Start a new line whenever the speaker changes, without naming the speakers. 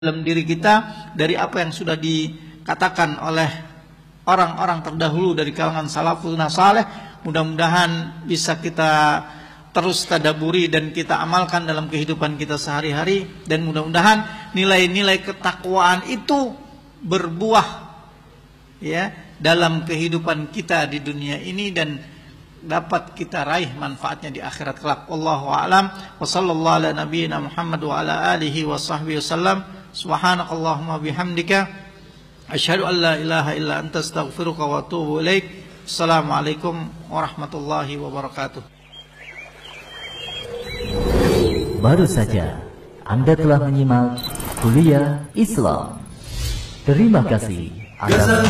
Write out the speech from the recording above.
dalam diri kita dari apa yang sudah dikatakan oleh orang-orang terdahulu dari kalangan salafus saleh. Mudah-mudahan bisa kita terus tadaburi dan kita amalkan dalam kehidupan kita sehari-hari, dan mudah-mudahan nilai-nilai ketakwaan itu berbuah ya dalam kehidupan kita di dunia ini dan dapat kita raih manfaatnya di akhirat kelak. Wallahu a'lam. Wa sallallahu ala nabiyyina Muhammad wa ala alihi wa sahbihi wasallam. Subhanakallahumma bihamdika asyhadu an la ilaha illa anta astaghfiruka wa atubu ilaik. Assalamualaikum warahmatullahi wabarakatuh.
Baru saja Anda telah menyimak Kuliah Islam. Terima kasih Anda